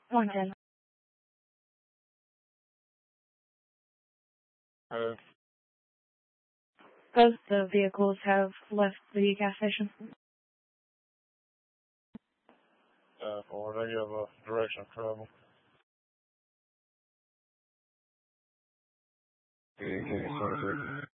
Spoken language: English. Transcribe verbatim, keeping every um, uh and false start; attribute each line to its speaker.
Speaker 1: one ten.
Speaker 2: Uh,
Speaker 1: Both the vehicles have left the gas station.
Speaker 2: uh, or they give a direction of travel.
Speaker 3: Okay, okay, sorry, sir.